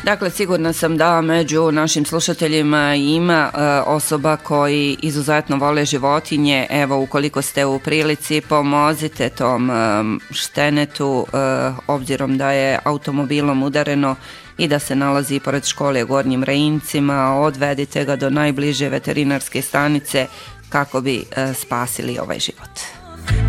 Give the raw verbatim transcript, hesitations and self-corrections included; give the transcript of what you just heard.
Dakle, sigurna sam da među našim slušateljima ima e, osoba koji izuzetno vole životinje. Evo, ukoliko ste u prilici, pomozite tom e, štenetu, e, obzirom da je automobilom udareno i da se nalazi pored škole u Gornjim Rajincima. Odvedite ga do najbliže veterinarske stanice kako bi e, spasili ovaj život.